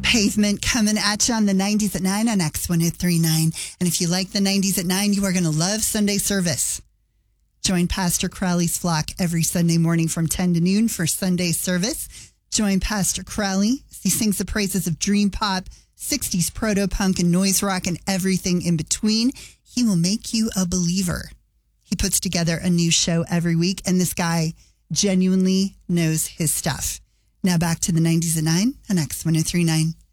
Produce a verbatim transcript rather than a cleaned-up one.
Pavement coming at you on the nineties at nine on X one oh three point nine. And if you like the nineties at nine, you are going to love Sunday service. Join Pastor Crowley's flock every Sunday morning from ten to noon for Sunday service. Join Pastor Crowley as he sings the praises of dream pop, sixties proto-punk, and noise rock, and everything in between. He will make you a believer. He puts together a new show every week, and this guy genuinely knows his stuff. Now back to the nineties at nine on X one oh three point nine.